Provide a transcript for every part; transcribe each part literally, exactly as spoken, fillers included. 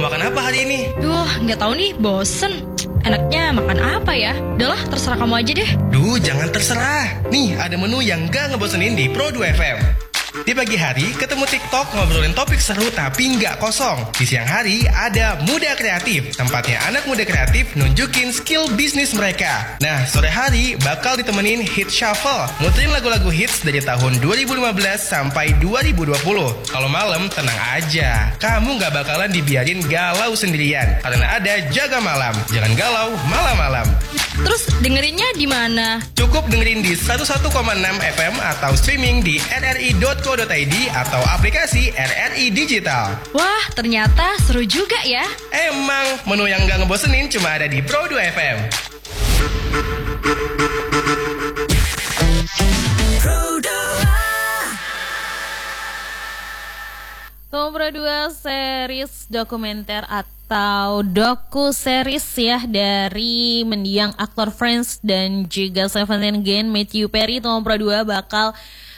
makan apa hari ini? Duh, nggak tahu nih, bosen. Enaknya makan apa ya? Udahlah, terserah kamu aja deh. Duh, jangan terserah. Nih, ada menu yang gak ngebosenin di Pro dua F M. Di pagi hari, ketemu TikTok ngobrolin topik seru tapi nggak kosong. Di siang hari, ada Muda Kreatif. Tempatnya anak muda kreatif nunjukin skill bisnis mereka. Nah, sore hari bakal ditemenin Hit Shuffle. Muterin lagu-lagu hits dari tahun dua ribu lima belas sampai dua ribu dua puluh. Kalau malam, tenang aja. Kamu nggak bakalan dibiarin galau sendirian. Karena ada Jaga Malam. Jangan galau malam-malam. Terus dengerinnya di mana? Cukup dengerin di seratus satu koma enam F M atau streaming di r r i dot co dot i d atau aplikasi R R I Digital. Wah, ternyata seru juga ya. Emang, menu yang gak ngebosenin cuma ada di Pro dua F M. Nomor dua, series dokumenter atau doku series ya dari mendiang aktor Friends dan juga Seventeen Again Matthew Perry. Nomor dua bakal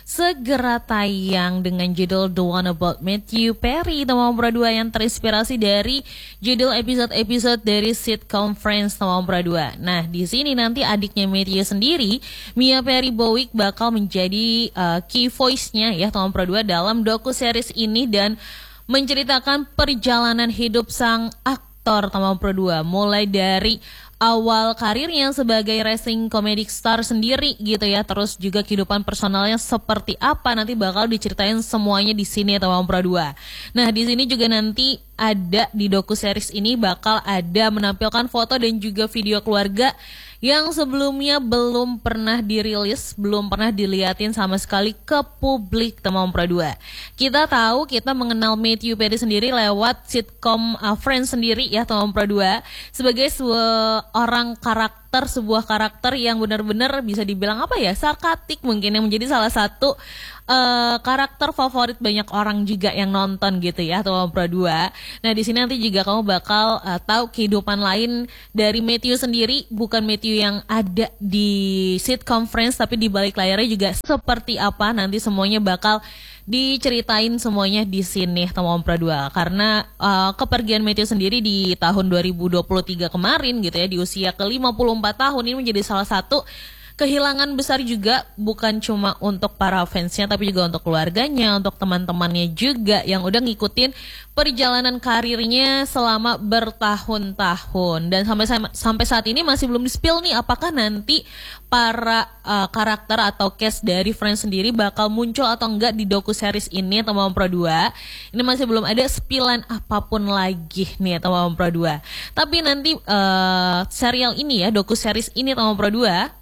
segera tayang dengan judul The One About Matthew Perry. Nomor dua yang terinspirasi dari judul episode-episode dari sitcom Friends. Nomor dua. Nah, di sini nanti adiknya Matthew sendiri, Mia Perry Bowick, bakal menjadi uh, key voice-nya ya nomor dua dalam doku series ini dan menceritakan perjalanan hidup sang aktor nomor dua mulai dari awal karirnya sebagai racing comedic star sendiri gitu ya, terus juga kehidupan personalnya seperti apa nanti bakal diceritain semuanya di sini atau Pro dua. Nah, di sini juga nanti ada di doku series ini bakal ada menampilkan foto dan juga video keluarga yang sebelumnya belum pernah dirilis, belum pernah diliatin sama sekali ke publik teman Pro dua. Kita tahu, kita mengenal Matthew Perry sendiri lewat sitcom uh, Friends sendiri ya teman Pro dua sebagai seorang karakter, sebuah karakter yang benar-benar bisa dibilang apa ya, sarkastik mungkin, yang menjadi salah satu uh, karakter favorit banyak orang juga yang nonton gitu ya teman Pro dua. Nah, di sini nanti juga kamu bakal uh, tahu kehidupan lain dari Matthew sendiri, bukan Matthew yang ada di sitcom Friends, tapi di balik layarnya juga seperti apa nanti semuanya bakal diceritain semuanya di sini teman Pro dua. Karena uh, kepergian Matthew sendiri di tahun dua ribu dua puluh tiga kemarin gitu ya, di usia ke lima puluh empat tahun, ini menjadi salah satu kehilangan besar juga, bukan cuma untuk para fansnya tapi juga untuk keluarganya, untuk teman-temannya juga yang udah ngikutin perjalanan karirnya selama bertahun-tahun. Dan sampai sampai saat ini masih belum di-spill nih apakah nanti para uh, karakter atau cast dari Friends sendiri bakal muncul atau enggak di doku series ini teman Pro dua. Ini masih belum ada spillan apapun lagi nih teman Pro dua. Tapi nanti uh, serial ini ya, doku series ini teman Pro dua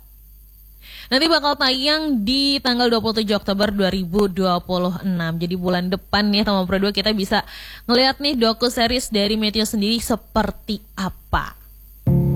nanti bakal tayang di tanggal dua puluh tujuh Oktober dua ribu dua puluh enam. Jadi bulan depan nih teman Pro dua kita bisa ngeliat nih doku series dari Matthew sendiri seperti apa.